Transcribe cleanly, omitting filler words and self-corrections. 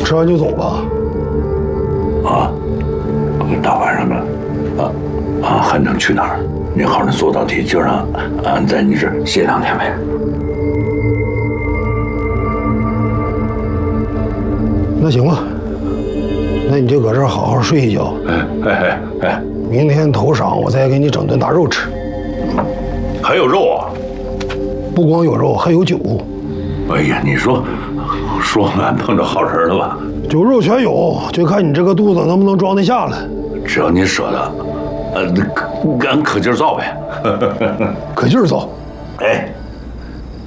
吃完就走吧。 啊，大晚上的，还能去哪儿？你好好做道题，就让俺在你这儿歇2天呗。 那行吧，那你就搁这儿好好睡一觉。 哎， 明天头晌我再给你整顿大肉吃。 还有肉啊？ 不光有肉，还有酒。 哎呀，你说俺碰着好人了吧？ 酒肉全有，就看你这个肚子能不能装得下了。 只要你舍得，俺可劲儿造呗。 可劲儿造。 哎，